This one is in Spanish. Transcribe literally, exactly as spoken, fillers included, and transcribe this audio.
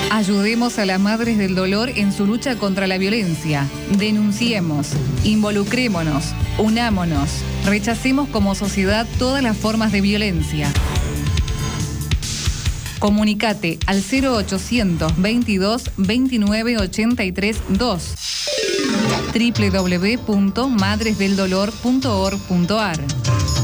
Ayudemos a las madres del dolor en su lucha contra la violencia. Denunciemos, involucrémonos, unámonos, rechacemos como sociedad todas las formas de violencia. Comunicate al cero ochocientos veintidós veintinueve ochenta y tres dos doble u doble u doble u punto madres del dolor punto org punto ar.